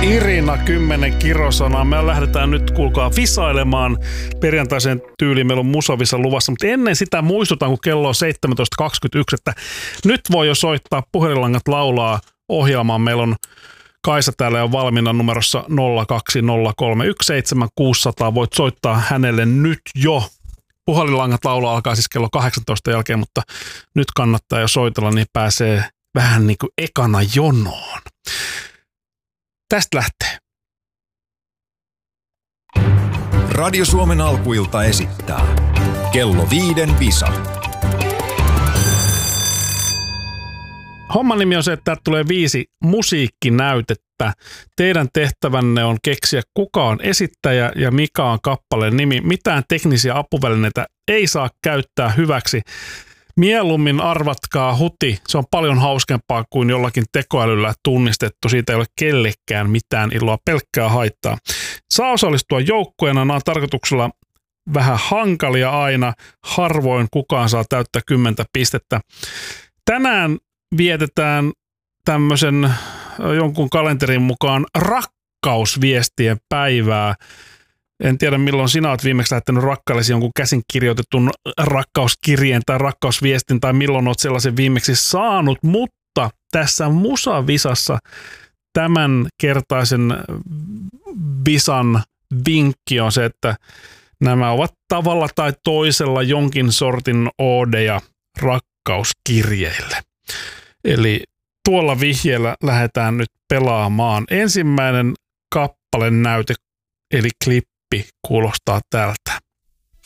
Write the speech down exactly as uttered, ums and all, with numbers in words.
Irina kymmenen kirosanaa. Me lähdetään nyt, kuulkaa, visailemaan perjantaisen tyyliin. Meillä on musavisa luvassa, mutta ennen sitä muistutan, kun kello on seitsemäntoista kaksikymmentäyksi, että nyt voi jo soittaa Puhelinlangat laulaa ohjelmaan. Meillä on Kaisa täällä jo valmiina numerossa nolla kaksi nolla kolme yksi seitsemän kuusi nolla nolla. Voit soittaa hänelle nyt jo. Puhelinlangat laulaa alkaa siis kello kahdeksantoista jälkeen, mutta nyt kannattaa jo soitella, niin pääsee vähän niin kuin ekana jonoon. Tästä lähtee. Radio Suomen alkuilta esittää kello viiden visa. Homman nimi on se, että täältä tulee viisi musiikkinäytettä. Teidän tehtävänne on keksiä, kuka on esittäjä ja mikä on kappaleen nimi. Mitään teknisiä apuvälineitä ei saa käyttää hyväksi. Mieluummin arvatkaa huti. Se on paljon hauskempaa kuin jollakin tekoälyllä tunnistettu. Siitä ei ole kellekään mitään iloa, pelkkää haittaa. Saa osallistua joukkueena. Nämä on tarkoituksella vähän hankalia aina. Harvoin kukaan saa täyttää kymmentä pistettä. Tänään vietetään tämmöisen jonkun kalenterin mukaan rakkausviestien päivää. En tiedä, milloin sinä olet viimeksi lähettänyt rakkaillesi jonkun käsin kirjoitetun rakkauskirjeen tai rakkausviestin, tai milloin olet sellaisen viimeksi saanut, mutta tässä musavisassa tämän kertaisen visan vinkki on se, että nämä ovat tavalla tai toisella jonkin sortin oodeja rakkauskirjeille. Eli tuolla vihjeellä lähdetään nyt pelaamaan. Ensimmäinen kappalenäyte, eli klippi, kuulostaa tältä.